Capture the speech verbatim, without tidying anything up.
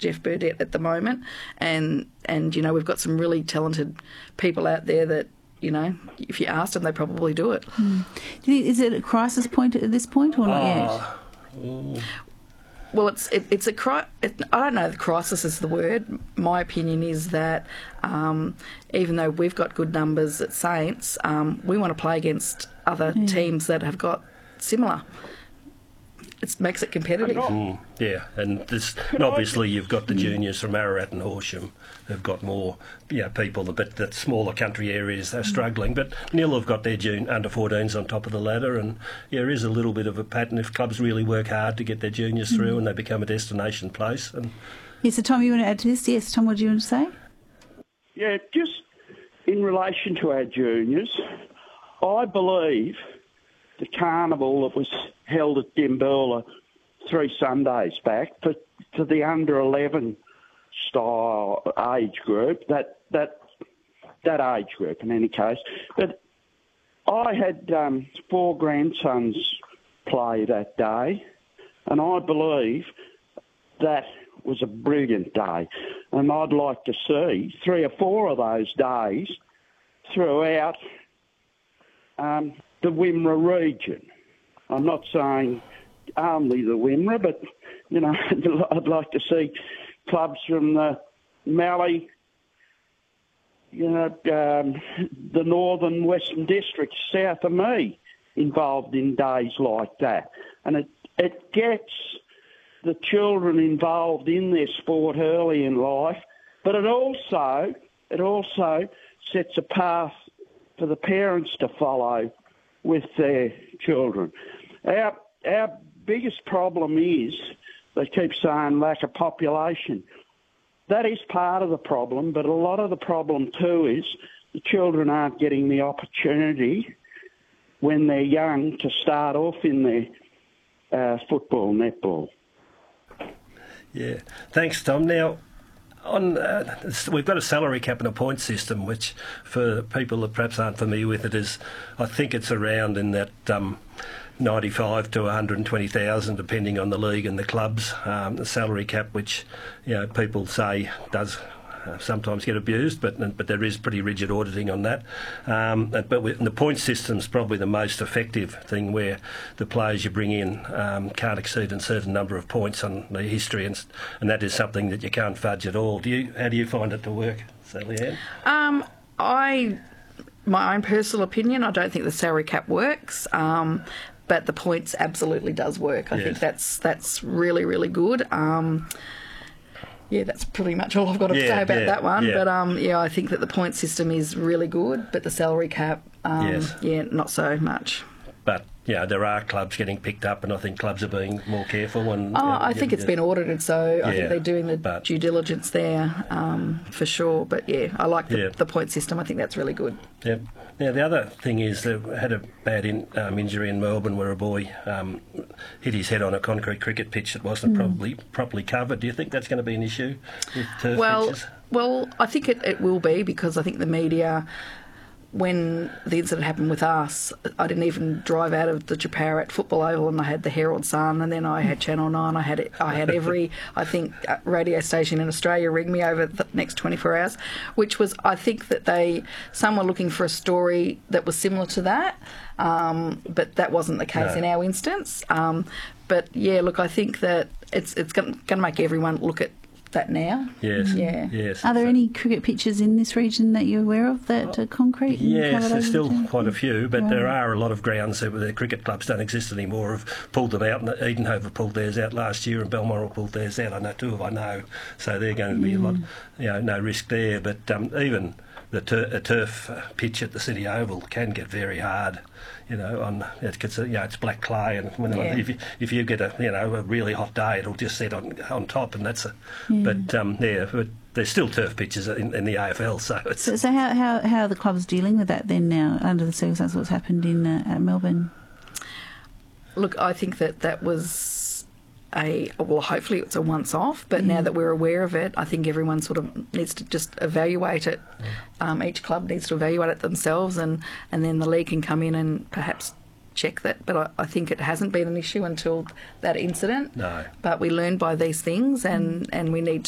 Jeff Burdett at the moment, and and you know we've got some really talented people out there that, you know, if you asked them, they probably do it. Mm. Do you think, is it a crisis point at this point or not oh. yet? Mm. Well, it's it, it's a cri- it, I don't know if crisis is the word. My opinion is that um, even though we've got good numbers at Saints, um, we want to play against other yeah. teams that have got similar. It makes it competitive. Mm, yeah, and, this, and obviously you've got the juniors from Ararat and Horsham who've got more, you know, people, but the smaller country areas are struggling. But Nil have got their jun- under fourteens on top of the ladder, and yeah, there is a little bit of a pattern if clubs really work hard to get their juniors through mm. and they become a destination place. And yes, so Tom, you want to add to this? Yes, Tom, what do you want to say? Yeah, just in relation to our juniors, I believe the carnival that was held at Dimboola three Sundays back for, for the under eleven style age group, that that that age group in any case. But I had um, four grandsons play that day, and I believe that was a brilliant day. And I'd like to see three or four of those days throughout um, the Wimmera region. I'm not saying only the Wimmera, but, you know, I'd like to see clubs from the Mallee, you know, um, the northern western districts south of me involved in days like that. And it, it gets the children involved in their sport early in life, but it also, it also sets a path for the parents to follow with their children. Our, our biggest problem is, they keep saying, lack of population. That is part of the problem, but a lot of the problem too is the children aren't getting the opportunity when they're young to start off in their uh, football, netball. Yeah, thanks, Tom. Now, on uh, we've got a salary cap and a point system, which for people that perhaps aren't familiar with it is, I think it's around in that um, ninety-five to one hundred twenty thousand, depending on the league and the clubs. Um, the salary cap, which you know people say does uh, sometimes get abused, but but there is pretty rigid auditing on that. Um, but with, the point system's probably the most effective thing, where the players you bring in um, can't exceed a certain number of points on the history, and and that is something that you can't fudge at all. Do you? How do you find it to work, Sally Ann? Um, I, my own personal opinion, I don't think the salary cap works. Um, But the points absolutely does work. I yes. think that's that's really, really good. Um, yeah, that's pretty much all I've got to yeah, say about yeah, that one. Yeah. But um, yeah, I think that the point system is really good, but the salary cap, um, yes. yeah, not so much. But yeah, there are clubs getting picked up, and I think clubs are being more careful. And oh, you know, I think yeah, it's been audited, so yeah, I think they're doing the but, due diligence there um, for sure. But yeah, I like the, yeah. the point system. I think that's really good. Yep. Now, the other thing is that we had a bad in, um, injury in Melbourne where a boy um, hit his head on a concrete cricket pitch that wasn't mm. probably properly covered. Do you think that's going to be an issue with turf well, pitches? Well, I think it, it will be, because I think the media, when the incident happened with us, I didn't even drive out of the Chaparrat Football Oval, and I had the Herald Sun, and then I had Channel nine. I had I had every, I think, radio station in Australia ring me over the next twenty-four hours, which was, I think that they, some were looking for a story that was similar to that, um, but that wasn't the case no. in our instance. Um, but yeah, look, I think that it's it's going to make everyone look at that now. Yes. Yeah. Yes. Are there any cricket pitches in this region that you're aware of that are concrete? Yes, there's still quite a few, but right. there are a lot of grounds where the cricket clubs don't exist anymore. Have pulled them out, and Edenhover pulled theirs out last year, and Balmoral pulled theirs out. I know two of I know, so they're going to be mm. a lot, you know, no risk there. But um, even the tur- a turf pitch at the City Oval can get very hard. You know, on it's you know it's black clay, and when yeah. if you, if you get a you know a really hot day, it'll just set on on top, and that's a. Yeah. But um, yeah, but there's still turf pitches in, in the A F L, so it's. So, so how, how how are the clubs dealing with that then now under the circumstances what's happened in uh, at Melbourne? Look, I think that that was a well. Hopefully, it's a once-off. But mm. now that we're aware of it, I think everyone sort of needs to just evaluate it. Mm. Um, each club needs to evaluate it themselves, and, and then the league can come in and perhaps check that. But I, I think it hasn't been an issue until that incident. No. But we learn by these things, and, mm. and we need